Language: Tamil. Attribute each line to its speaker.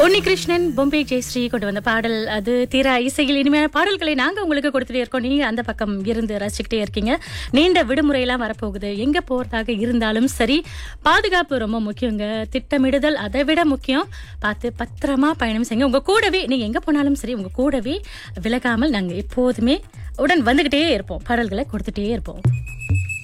Speaker 1: உன்னிகிருஷ்ணன், பொம்பே ஜெயஸ்ரீ கொண்டு வந்த பாடல் அது. தீரா இசையில் இனிமையான பாடல்களை நாங்க உங்களுக்கு கொடுத்துட்டே இருக்கோம். நீங்க அந்த பக்கம் இருந்து ரசிச்சுக்கிட்டே இருக்கீங்க. நீண்ட விடுமுறையெல்லாம் வரப்போகுது. எங்க போறதாக இருந்தாலும் சரி, பாதுகாப்பு ரொம்ப முக்கியங்க. திட்டமிடுதல் அதை விட முக்கியம். பார்த்து பத்திரமா பயணம் செய்யுங்க. உங்க கூடவே நீங்க எங்க போனாலும் சரி, உங்க கூடவே விலகாமல் நாங்க எப்போதுமே உடன் வந்துகிட்டே இருப்போம். பாடல்களை கொடுத்துட்டே இருப்போம்.